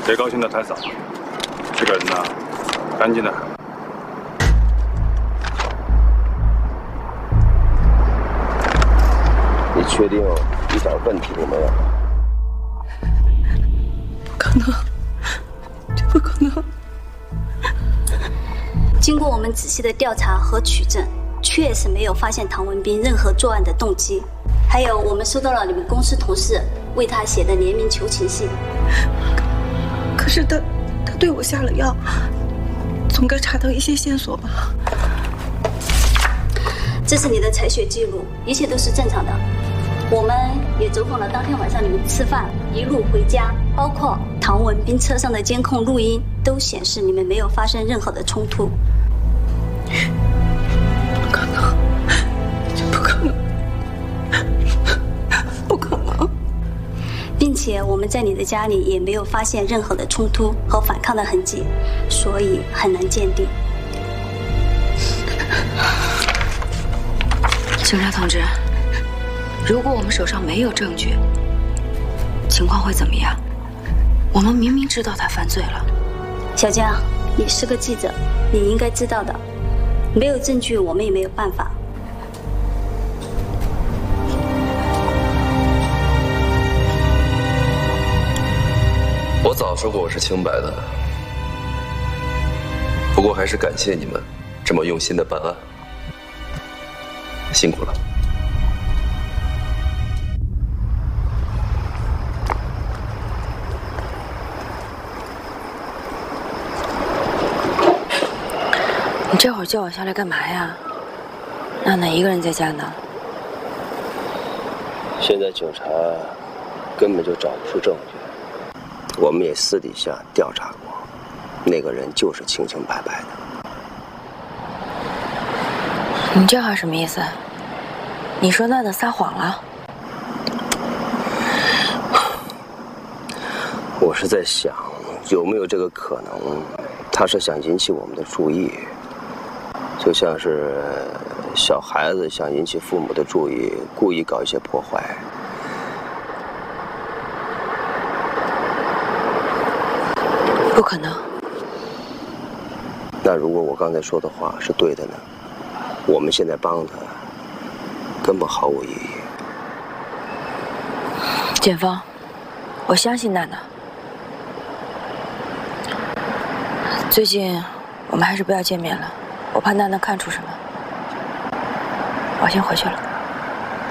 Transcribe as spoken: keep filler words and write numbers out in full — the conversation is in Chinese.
别高兴得太早，这个人呐，干净的很。 你确定一点问题都没有？ 不可能，这不可能！ 经过我们仔细的调查和取证，确实没有发现唐文斌任何作案的动机。还有，我们收到了你们公司同事为他写的联名求情信。 可是他，他对我下了药，总该查到一些线索吧？ 这是你的采血记录，一切都是正常的。我们也走访了当天晚上你们吃饭一路回家，包括唐文斌车上的监控录音，都显示你们没有发生任何的冲突。 不可能，这不可能，不可能！ 并且我们在你的家里也没有发现任何的冲突和反抗的痕迹，所以很难鉴定。 警察同志，如果我们手上没有证据，情况会怎么样？我们明明知道他犯罪了。 小江，你是个记者，你应该知道的。没有证据，我们也没有办法。 我早说过我是清白的，不过还是感谢你们这么用心的办案，辛苦了。 你这会儿叫我下来干嘛呀？娜娜一个人在家呢。 现在警察根本就找不出证据，我们也私底下调查过，那个人就是清清白白的。 你这话什么意思？你说娜娜撒谎了？ 我是在想，有没有这个可能，他是想引起我们的注意，就像是小孩子想引起父母的注意，故意搞一些破坏。 不可能。 那如果我刚才说的话是对的呢？我们现在帮他，根本毫无意义。 简峰，我相信娜娜。最近我们还是不要见面了，我怕娜娜看出什么。我先回去了。